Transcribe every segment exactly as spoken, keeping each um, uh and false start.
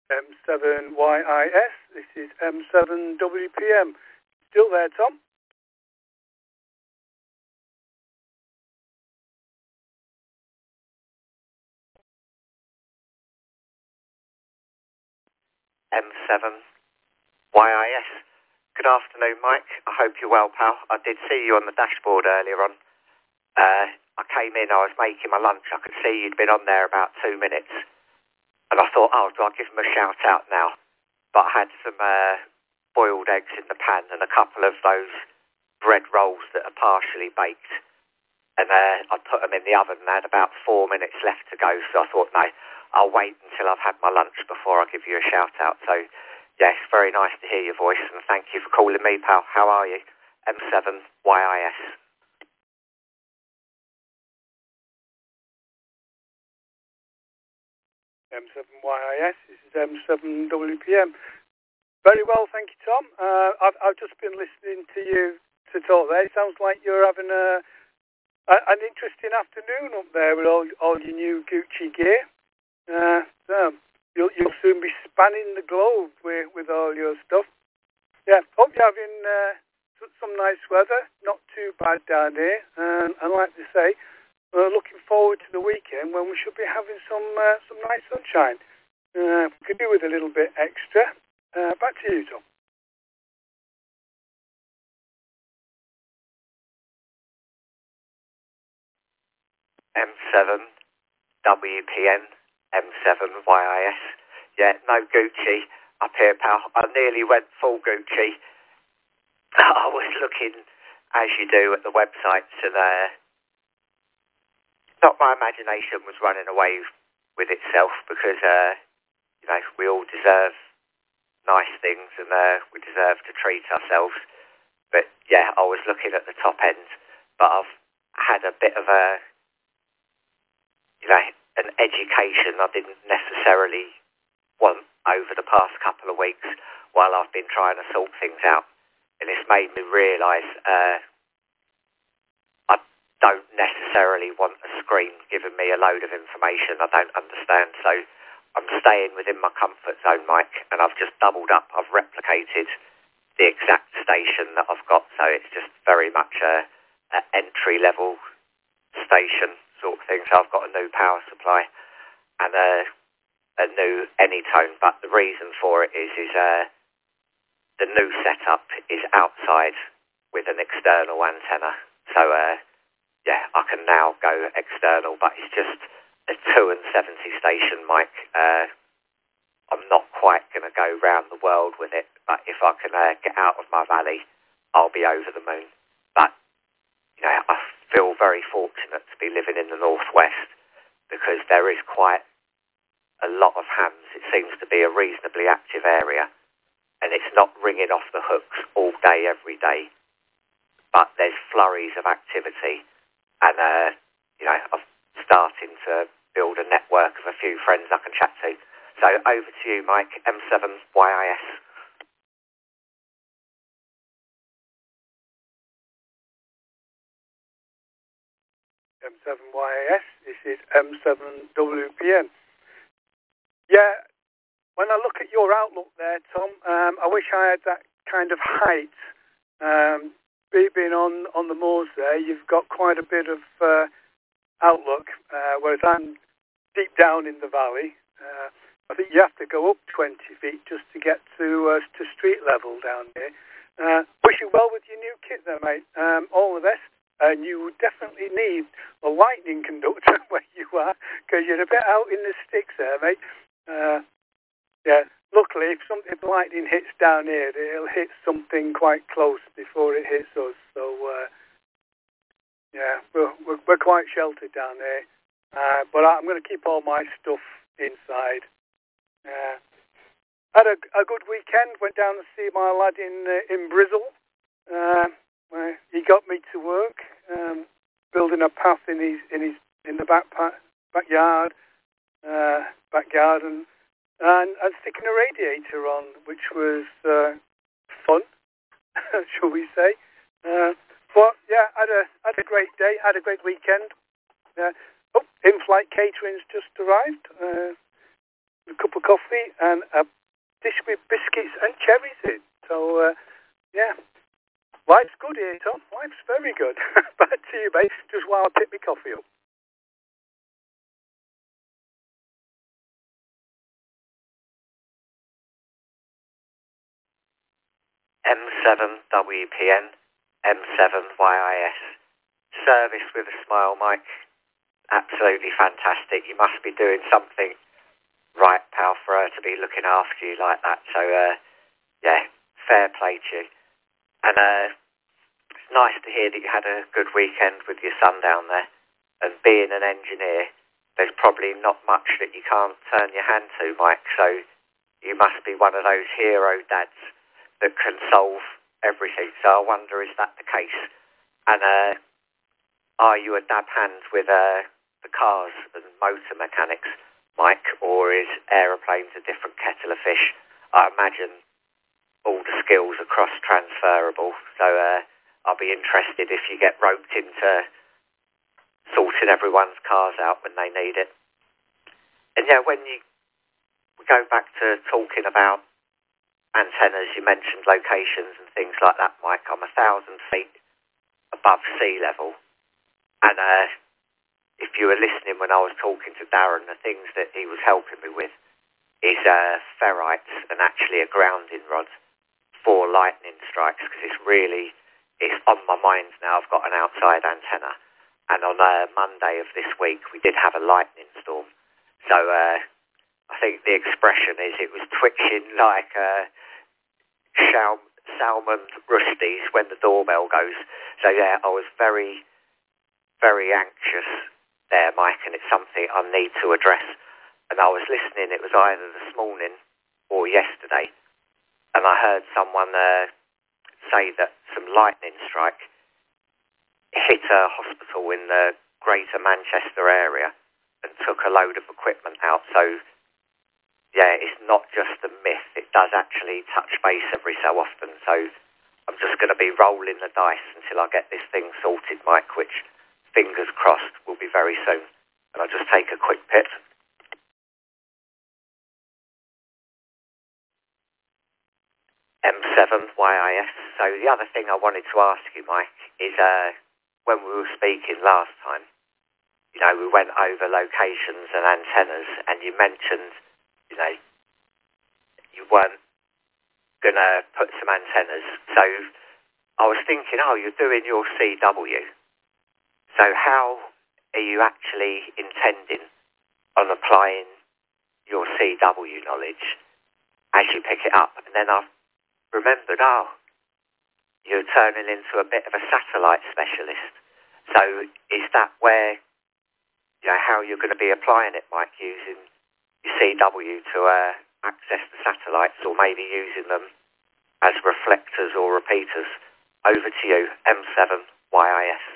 M seven Y I S. This is M seven W P M. Still there, Tom? M seven Y I S. Good afternoon, Mike. I hope you're well, pal. I did see you on the dashboard earlier on. Uh, I came in, I was making my lunch. I could see you'd been on there about two minutes. And I thought, oh, do I give them a shout out now? But I had some uh, boiled eggs in the pan and a couple of those bread rolls that are partially baked. And uh, I put them in the oven and I had about four minutes left to go. So I thought, no, I'll wait until I've had my lunch before I give you a shout out. So, yes, very nice to hear your voice and thank you for calling me, pal. How are you? M seven Y I S. M seven Y I S. This is M seven W P M. Very well, thank you, Tom. Uh, I've, I've just been listening to you to talk there. It sounds like you're having a, a an interesting afternoon up there with all, all your new Gucci gear. Uh, so you'll, you'll soon be spanning the globe with, with all your stuff. Yeah, hope you're having uh, some nice weather. Not too bad down here. And I like to say, we're looking forward to the weekend when we should be having some uh, some nice sunshine. Uh, we could do with a little bit extra. Uh, back to you, Tom. M seven W P N, M seven Y I S. Yeah, no Gucci up here, pal. I nearly went full Gucci. I was looking, as you do, at the websites and uh, not my imagination was running away with itself because, uh, you know, we all deserve nice things and uh, we deserve to treat ourselves. But, yeah, I was looking at the top end, but I've had a bit of a, you know, an education I didn't necessarily want over the past couple of weeks while I've been trying to sort things out. And it's made me realise uh, don't necessarily want a screen giving me a load of information I don't understand. So I'm staying within my comfort zone, Mike, and I've just doubled up. I've replicated the exact station that I've got, so it's just very much a, a entry-level station sort of thing. So I've got a new power supply and a, a new Anytone, but the reason for it is, is uh, the new setup is outside with an external antenna. So, uh, yeah, I can now go external, but it's just a two and seventy station, Mike. Uh, I'm not quite going to go round the world with it, but if I can uh, get out of my valley, I'll be over the moon. But, you know, I feel very fortunate to be living in the northwest because there is quite a lot of hams. It seems to be a reasonably active area, and it's not ringing off the hooks all day, every day, but there's flurries of activity. And, uh, you know, I'm starting to build a network of a few friends I can chat to. So over to you, Mike, M seven Y I S. M seven Y I S, this is M seven W P M. Yeah, when I look at your outlook there, Tom, um, I wish I had that kind of height. Um, being on, on the moors there, you've got quite a bit of uh, outlook, uh, whereas I'm deep down in the valley. Uh, I think you have to go up twenty feet just to get to uh, to street level down here. Uh, wish you well with your new kit there, mate. Um, all the best. And you definitely need a lightning conductor where you are, because you're a bit out in the sticks there, mate. Uh, yeah, luckily, if, some, if lightning hits down here, it'll hit something quite close before it hits us. So, uh, yeah, we're, we're, we're quite sheltered down there. Uh, but I'm going to keep all my stuff inside. Uh, had a, a good weekend. Went down to see my lad in uh, in Brizzle. Uh, where he got me to work, um, building a path in his in his in the back pa- backyard, uh, back garden, and, and sticking a radiator on, which was uh, fun, shall we say? Uh, but yeah, had a had a great day, had a great weekend. Uh, oh, in-flight catering's just arrived. Uh, a cup of coffee and a dish with biscuits and cherries in. So, uh, yeah. Life's good here, Tom. Life's very good. Back to you, mate. Just while I pick my coffee up. M seven W P N, M seven Y I S. Service with a smile, Mike. Absolutely fantastic. You must be doing something right, pal, for her to be looking after you like that. So, uh, yeah, fair play to you. And uh, it's nice to hear that you had a good weekend with your son down there. And being an engineer, there's probably not much that you can't turn your hand to, Mike. So you must be one of those hero dads that can solve everything. So I wonder, is that the case? And uh, are you a dab hand with uh, the cars and motor mechanics, Mike, or is aeroplanes a different kettle of fish? I imagine all the skills are cross-transferable, so uh, I'll be interested if you get roped into sorting everyone's cars out when they need it. And yeah, when you go back to talking about antennas, you mentioned locations and things like that, Mike. I'm a thousand feet above sea level, and uh, if you were listening when I was talking to Darren, the things that he was helping me with is uh, ferrites and actually a grounding rod for lightning strikes, because it's really, it's on my mind now. I've got an outside antenna, and on uh, Monday of this week we did have a lightning storm. So uh, I think the expression is it was twitching like uh, shal- salmon rusties when the doorbell goes. So yeah, I was very, very anxious there, Mike, and it's something I need to address. And I was listening, it was either this morning or yesterday, and I heard someone uh, say that some lightning strike hit a hospital in the Greater Manchester area and took a load of equipment out. So yeah, it's not just a myth, it does actually touch base every so often. So I'm just going to be rolling the dice until I get this thing sorted, Mike, which, fingers crossed, will be very soon. And I'll just take a quick pit. M seven Y I S. So the other thing I wanted to ask you, Mike, is uh, when we were speaking last time, you know, we went over locations and antennas, and you mentioned, you know, you weren't going to put some antennas. So I was thinking, oh, you're doing your C W. So how are you actually intending on applying your C W knowledge as you pick it up? And then I remembered, oh, you're turning into a bit of a satellite specialist. So is that where, you know, how you're going to be applying it, Mike, using your C W to uh, access the satellites, or maybe using them as reflectors or repeaters? Over to you, M seven Y I S.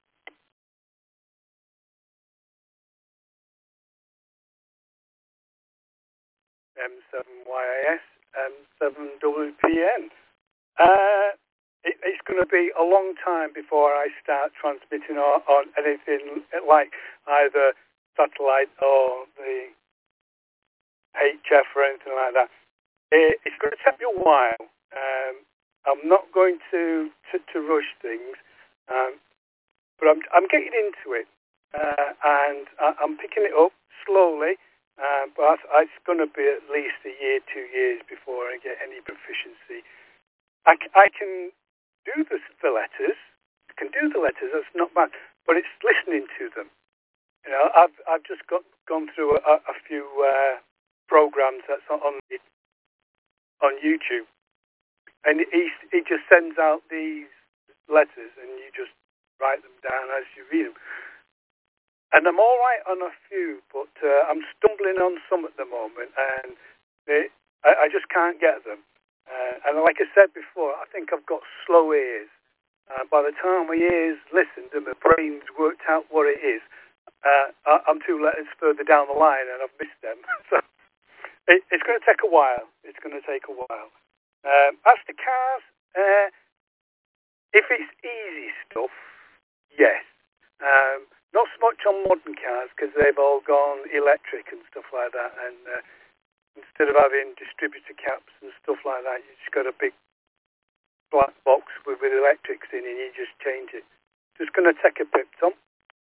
M seven Y I S, M seven W P N. Uh, it, it's going to be a long time before I start transmitting on, on anything like either satellite or the H F or anything like that. It, it's going to take me a while. Um, I'm not going to, to, to rush things, um, but I'm, I'm getting into it, uh, and I, I'm picking it up slowly. Uh, but it's going to be at least a year, two years before I get any proficiency. I, I can do the, the letters. I can do the letters. That's not bad. But it's listening to them. You know, I've I've just got gone through a, a few uh, programs that's on the, on YouTube, and he he just sends out these letters, and you just write them down as you read them. And I'm all right on a few, but uh, I'm stumbling on some at the moment, and they, I, I just can't get them. Uh, and like I said before, I think I've got slow ears. Uh, by the time my ears listened and my brain's worked out what it is, uh, I, I'm two letters further down the line, and I've missed them. So it, it's going to take a while. It's going to take a while. Um, as to cars, uh, if it's easy stuff, yes. Um, Not so much on modern cars, because they've all gone electric and stuff like that. And uh, instead of having distributor caps and stuff like that, you just got a big black box with, with electrics in it and you just change it. Just going to take a pip, Tom.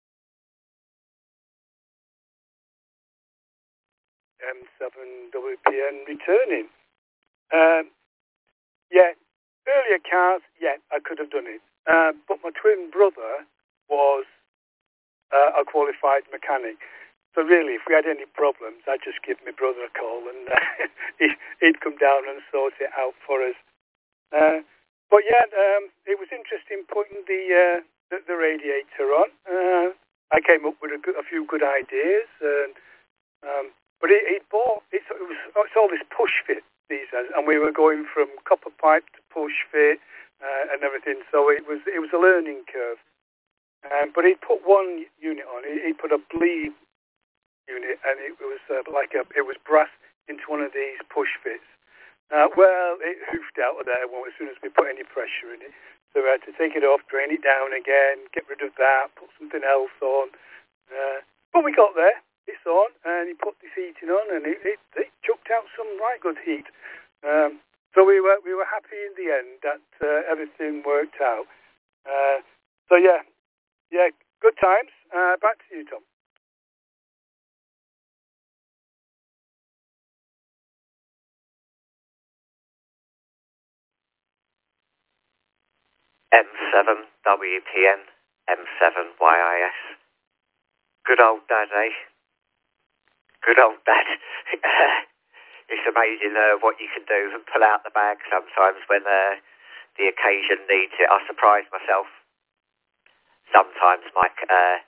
M seven W P N returning. Um, yeah, earlier cars, yeah, I could have done it. Uh, but my twin brother was uh, a qualified mechanic. So really, if we had any problems, I'd just give my brother a call and uh, he, he'd come down and sort it out for us. Uh, but yeah, um, it was interesting putting the uh, the, the radiator on. Uh, I came up with a, good, a few good ideas, and um, but he, he bought it's, it was it's all this push fit these days, and we were going from copper pipe to push fit uh, and everything. So it was it was a learning curve. Um, but he put one unit on. He, he put a bleed unit, and it was uh, like a it was brass into one of these push fits. Uh, well, it hoofed out of there well, as soon as we put any pressure in it. So we had to take it off, drain it down again, get rid of that, put something else on. Uh, but we got there. It's on, and he put this heating on, and it, it, it chucked out some right good heat. Um, so we were we were happy in the end that uh, everything worked out. Uh, so yeah, yeah, good times. Uh, back to you, Tom. M seven W P N, M seven Y I S. Good old dad, eh? Good old dad. It's amazing uh, what you can do and pull out the bag sometimes when uh, the occasion needs it. I surprise myself sometimes, Mike. Uh,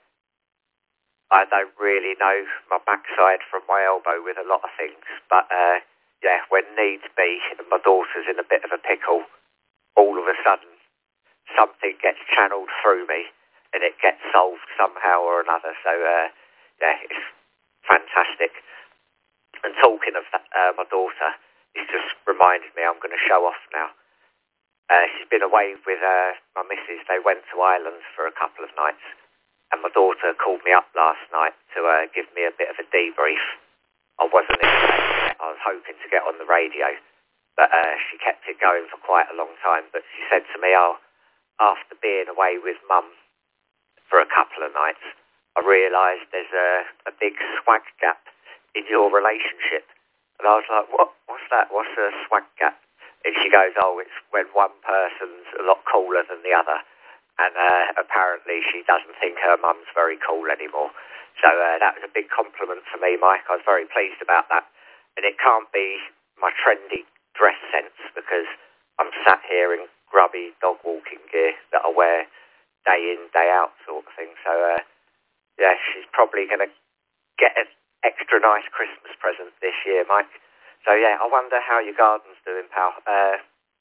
I don't really know my backside from my elbow with a lot of things, but uh, yeah, when needs be, and my daughter's in a bit of a pickle, all of a sudden something gets channeled through me and it gets solved somehow or another. So uh, yeah, it's fantastic. And talking of that, uh, my daughter, it's just reminded me I'm going to show off now. Uh, she's been away with uh, my missus. They went to Ireland for a couple of nights, and my daughter called me up last night to uh, give me a bit of a debrief. I wasn't expecting it. I was hoping to get on the radio, but uh, she kept it going for quite a long time. But she said to me, oh, after being away with Mum for a couple of nights, I realised there's a, a big swag gap in your relationship. And I was like, what? What's that? What's a swag gap? And she goes, oh, it's when one person's a lot cooler than the other. And uh, apparently she doesn't think her mum's very cool anymore. So uh, that was a big compliment for me, Mike. I was very pleased about that. And it can't be my trendy dress sense, because I'm sat here in grubby dog walking gear that I wear day in, day out sort of thing. So, uh, yeah, she's probably going to get an extra nice Christmas present this year, Mike. So, yeah, I wonder how your garden's doing, pal. Uh,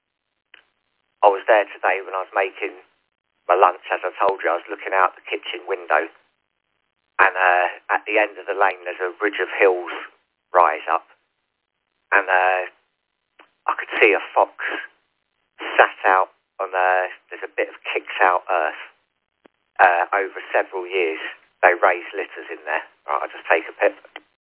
I was there today when I was making my lunch. As I told you, I was looking out the kitchen window, and uh, at the end of the lane there's a ridge of hills rise up, and uh, I could see a fox sat out on a, there's a bit of kicks out earth. Uh, over several years, they raise litters in there. Right, I'll just take a pip.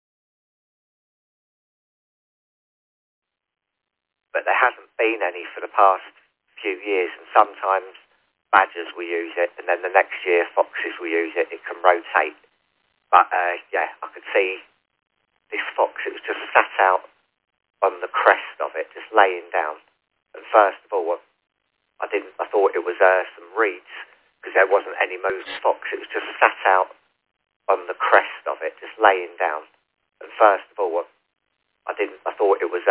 But there hasn't been any for the past few years, and sometimes badgers will use it, and then the next year foxes will use it. It can rotate. But uh, yeah, I could see this fox. It was just sat out on the crest of it, just laying down. And first of all, I didn't. I thought it was uh, some reeds, because there wasn't any moving fox. It was just sat out on the crest of it, just laying down. And first of all, I didn't. I thought it was